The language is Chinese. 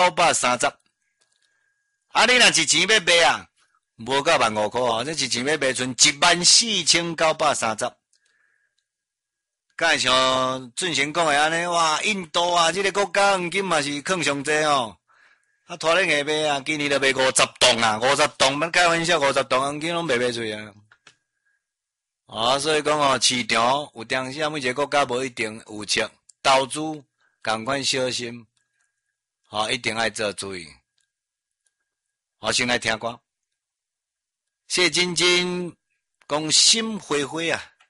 930。啊，你若一钱要卖啊，无到15000块哦，这一钱要卖剩14930。敢会像俊贤讲的安尼，哇，印度啊，这个国家黄金嘛是坑上济哦。啊，拖咧硬卖啊，今年就卖50吨啊，50吨，别开玩笑，50吨黄金拢卖出啊。啊，所以讲哦，市场有当时啊，每一个国家无一定有切，投资同款小心，一定要做注意。先来听歌，谢晶晶讲心灰灰啊。